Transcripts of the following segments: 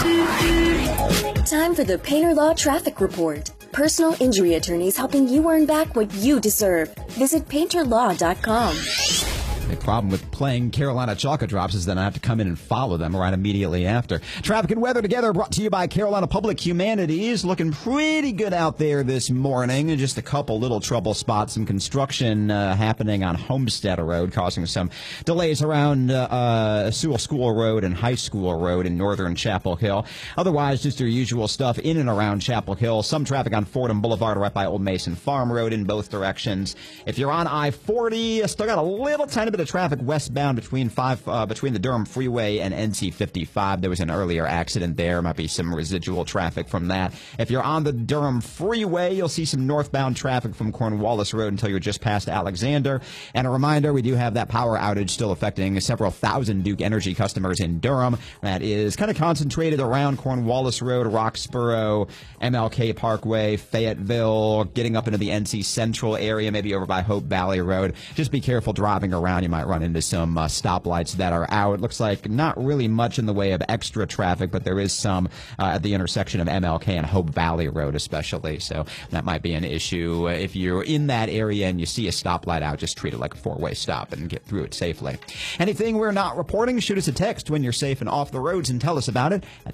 Time for the Painter Law Traffic Report. Personal injury attorneys helping you earn back what you deserve. Visit painterlaw.com. The problem with playing Carolina Chocolate Drops is that I have to come in and follow them right immediately after. Traffic and weather together brought to you by Carolina Public Humanities. Looking pretty good out there this morning. Just a couple little trouble spots. Some construction happening on Homestead Road, causing some delays around Sewell School Road and High School Road in northern Chapel Hill. Otherwise, just your usual stuff in and around Chapel Hill. Some traffic on Fordham Boulevard right by Old Mason Farm Road in both directions. If you're on I-40, still got a little tiny bit of traffic westbound between the Durham Freeway and NC 55. There was an earlier accident there. Might be some residual traffic from that. If you're on the Durham Freeway, you'll see some northbound traffic from Cornwallis Road until you're just past Alexander. And a reminder, we do have that power outage still affecting several thousand Duke Energy customers in Durham. That is kind of concentrated around Cornwallis Road, Roxborough, MLK Parkway, Fayetteville, getting up into the NC Central area, maybe over by Hope Valley Road. Just be careful driving around. You might run into some stoplights that are out. It looks like not really much in the way of extra traffic, but there is some at the intersection of MLK and Hope Valley Road especially, so that might be an issue. If you're in that area and you see a stoplight out, just treat it like a four-way stop and get through it safely. Anything we're not reporting, shoot us a text when you're safe and off the roads and tell us about it at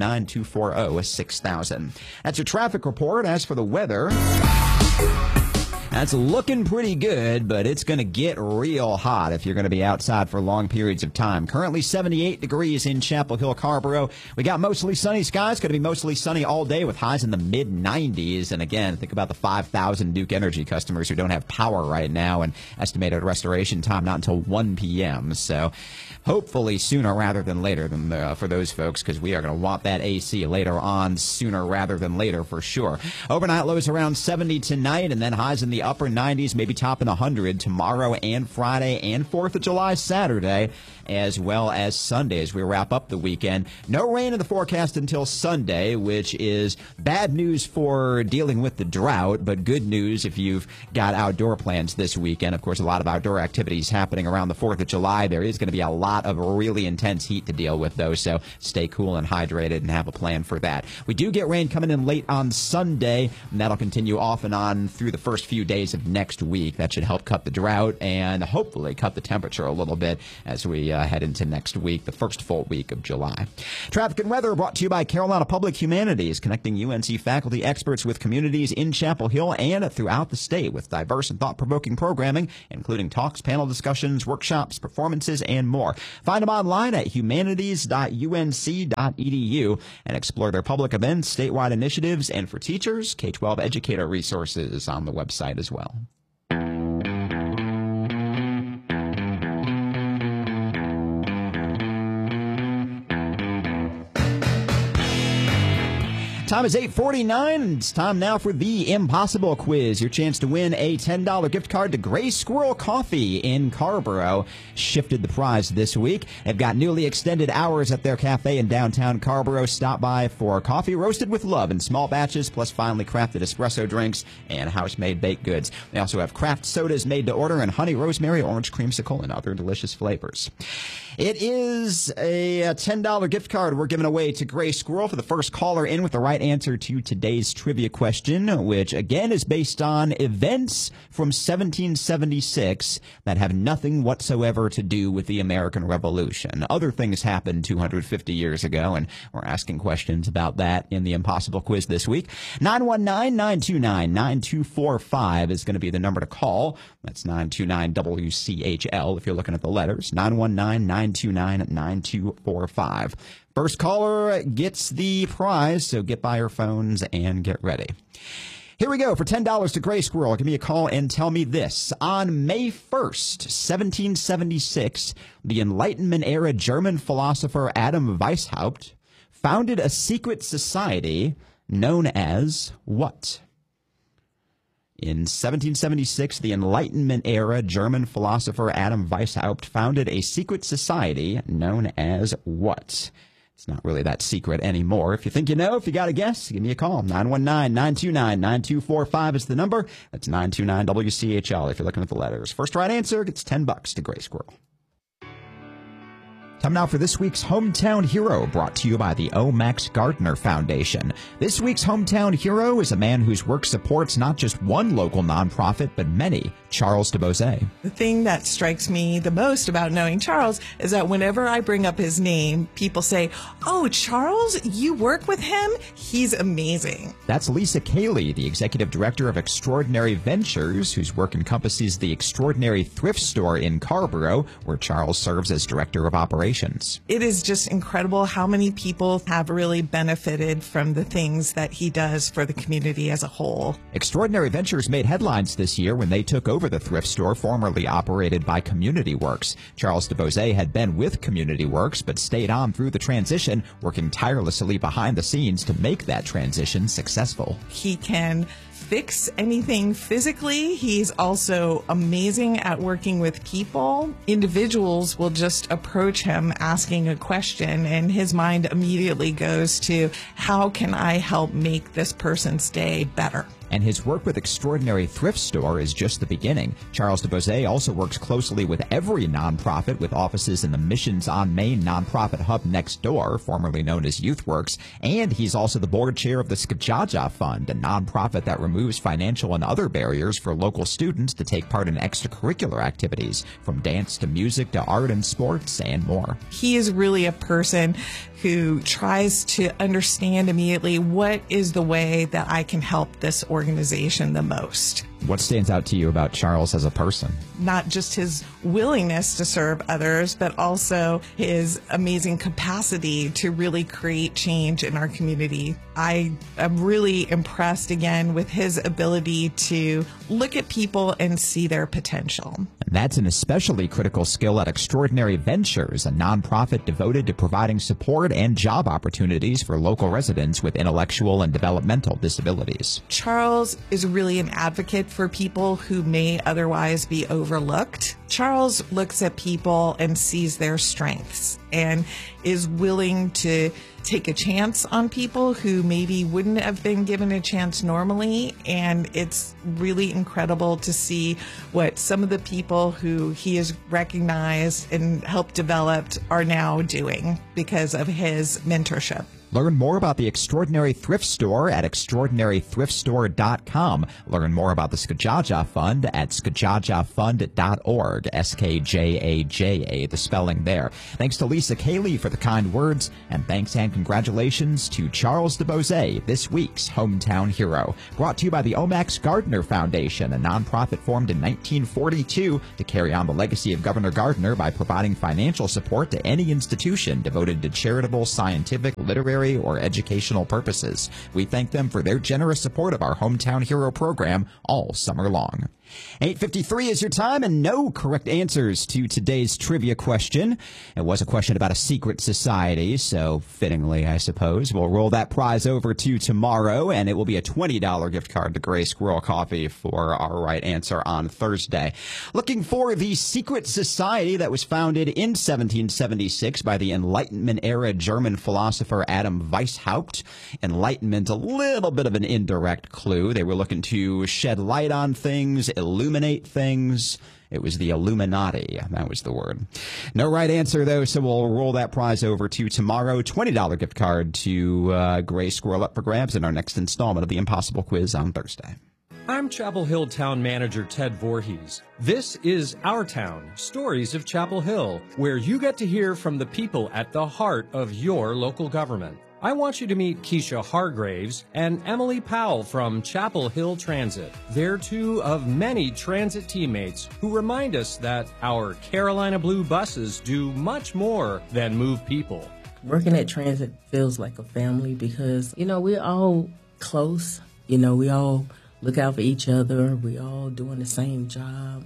919-240-6000. That's your traffic report. As for the weather, that's looking pretty good, but it's going to get real hot if you're going to be outside for long periods of time. Currently 78 degrees in Chapel Hill, Carrboro. We got mostly sunny skies. Going to be mostly sunny all day with highs in the mid-90s. And again, think about the 5,000 Duke Energy customers who don't have power right now, and estimated restoration time not until 1 p.m. So hopefully sooner rather than later for those folks, because we are going to want that AC later on, sooner rather than later for sure. Overnight lows around 70 tonight, and then highs in the upper 90s, maybe topping 100 tomorrow and Friday and 4th of July Saturday, as well as Sunday as we wrap up the weekend. No rain in the forecast until Sunday, which is bad news for dealing with the drought, but good news if you've got outdoor plans this weekend. Of course, a lot of outdoor activities happening around the 4th of July. There is going to be a lot of really intense heat to deal with, though, so stay cool and hydrated and have a plan for that. We do get rain coming in late on Sunday, and that'll continue off and on through the first few days of next week. That should help cut the drought and hopefully cut the temperature a little bit as we head into next week, the first full week of July. Traffic and weather brought to you by Carolina Public Humanities, connecting UNC faculty experts with communities in Chapel Hill and throughout the state with diverse and thought-provoking programming, including talks, panel discussions, workshops, performances, and more. Find them online at humanities.unc.edu and explore their public events, statewide initiatives, and for teachers, K-12 educator resources on the website as well. Time is 8:49. It's time now for the Impossible Quiz. Your chance to win a $10 gift card to Gray Squirrel Coffee in Carrboro. Shifted the prize this week. They've got newly extended hours at their cafe in downtown Carrboro. Stop by for coffee roasted with love in small batches, plus finely crafted espresso drinks and house-made baked goods. They also have craft sodas made to order and honey rosemary orange creamsicle and other delicious flavors. It is a $10 gift card we're giving away to Gray Squirrel for the first caller in with the right answer to today's trivia question, which again is based on events from 1776 that have nothing whatsoever to do with the American Revolution. Other things happened 250 years ago, and we're asking questions about that in the Impossible Quiz this week. 919-929-9245 is going to be the number to call. That's 929-WCHL if you're looking at the letters. 919-929-9245. First caller gets the prize, so get by your phones and get ready. Here we go for $10 to Gray Squirrel. Give me a call and tell me this. On May 1st, 1776, the Enlightenment-era German philosopher Adam Weishaupt founded a secret society known as what? In 1776, the Enlightenment-era German philosopher Adam Weishaupt founded a secret society known as what? It's not really that secret anymore. If you think you know, if you got a guess, give me a call. 919-929-9245 is the number. That's 929-WCHL if you're looking at the letters. First right answer gets $10 to Gray Squirrel. Time now for this week's Hometown Hero, brought to you by the O. Max Gardner Foundation. This week's Hometown Hero is a man whose work supports not just one local nonprofit, but many, Charles DeBose. The thing that strikes me the most about knowing Charles is that whenever I bring up his name, people say, "Oh, Charles, you work with him? He's amazing." That's Lisa Cayley, the executive director of Extraordinary Ventures, whose work encompasses the Extraordinary Thrift Store in Carrboro, where Charles serves as director of operations. It is just incredible how many people have really benefited from the things that he does for the community as a whole. Extraordinary Ventures made headlines this year when they took over the thrift store formerly operated by Community Works. Charles DeBose had been with Community Works but stayed on through the transition, working tirelessly behind the scenes to make that transition successful. He can fix anything physically. He's also amazing at working with people. Individuals will just approach him asking a question, and his mind immediately goes to, how can I help make this person's day better? And his work with Extraordinary Thrift Store is just the beginning. Charles DeBose also works closely with every nonprofit with offices in the Missions on Main nonprofit hub next door, formerly known as YouthWorks, and he's also the board chair of the Skajaja Fund, a nonprofit that removes financial and other barriers for local students to take part in extracurricular activities, from dance to music to art and sports and more. He is really a person who tries to understand immediately what is the way that I can help this organization the most. What stands out to you about Charles as a person? Not just his willingness to serve others, but also his amazing capacity to really create change in our community. I am really impressed again with his ability to look at people and see their potential. And that's an especially critical skill at Extraordinary Ventures, a nonprofit devoted to providing support and job opportunities for local residents with intellectual and developmental disabilities. Charles is really an advocate for people who may otherwise be overlooked. Charles looks at people and sees their strengths and is willing to take a chance on people who maybe wouldn't have been given a chance normally. And it's really incredible to see what some of the people who he has recognized and helped develop are now doing because of his mentorship. Learn more about the Extraordinary Thrift Store at extraordinarythriftstore.com. Learn more about the Skajaja Fund at skajajafund.org. S-K-J-A-J-A, the spelling there. Thanks to Lisa Cayley for the kind words, and thanks and congratulations to Charles DeBose, this week's Hometown Hero. Brought to you by the O. Max Gardner Foundation, a nonprofit formed in 1942 to carry on the legacy of Governor Gardner by providing financial support to any institution devoted to charitable, scientific, literary, or educational purposes. We thank them for their generous support of our Hometown Hero program all summer long. 8:53 is your time, and no correct answers to today's trivia question. It was a question about a secret society, so fittingly, I suppose, we'll roll that prize over to tomorrow, and it will be a $20 gift card to Gray Squirrel Coffee for our right answer on Thursday. Looking for the secret society that was founded in 1776 by the Enlightenment-era German philosopher Adam Weishaupt. Enlightenment, a little bit of an indirect clue. They were looking to shed light on things, illuminate things. It was the Illuminati. That was the word. No right answer, though, so we'll roll that prize over to tomorrow. $20 gift card to Gray Squirrel up for grabs in our next installment of the Impossible Quiz on Thursday. I'm Chapel Hill Town Manager Ted Voorhees. This is Our Town, Stories of Chapel Hill, where you get to hear from the people at the heart of your local government. I want you to meet Keisha Hargraves and Emily Powell from Chapel Hill Transit. They're two of many transit teammates who remind us that our Carolina Blue buses do much more than move people. Working at transit feels like a family because, we're all close. We all look out for each other. We all doing the same job.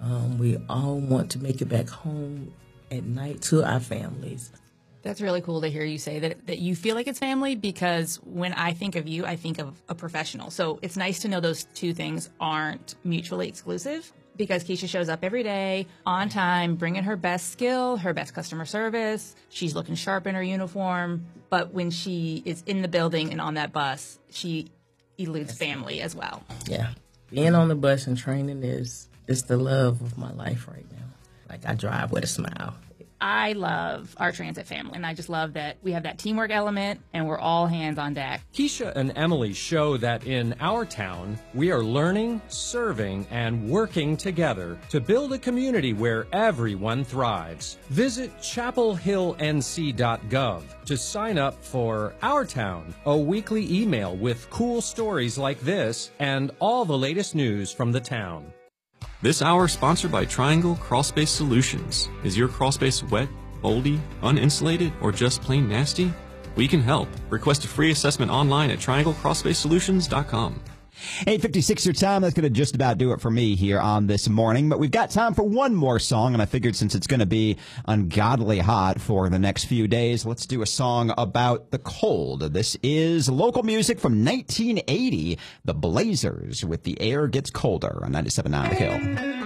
We all want to make it back home at night to our families. That's really cool to hear you say that you feel like it's family, because when I think of you, I think of a professional. So it's nice to know those two things aren't mutually exclusive, because Keisha shows up every day on time, bringing her best skill, her best customer service. She's looking sharp in her uniform. But when she is in the building and on that bus, she eludes family as well. Yeah. Being on the bus and training is the love of my life right now. Like, I drive with a smile. I love our transit family, and I just love that we have that teamwork element, and we're all hands on deck. Keisha and Emily show that in our town, we are learning, serving, and working together to build a community where everyone thrives. Visit chapelhillnc.gov to sign up for Our Town, a weekly email with cool stories like this and all the latest news from the town. This hour sponsored by Triangle Crawlspace Solutions. Is your crawlspace wet, moldy, uninsulated, or just plain nasty? We can help. Request a free assessment online at trianglecrawlspacesolutions.com. 8:56 your time. That's going to just about do it for me here on this morning. But we've got time for one more song, and I figured since it's going to be ungodly hot for the next few days, let's do a song about the cold. This is local music from 1980, The Blazers with The Air Gets Colder on 97.9 The Kill.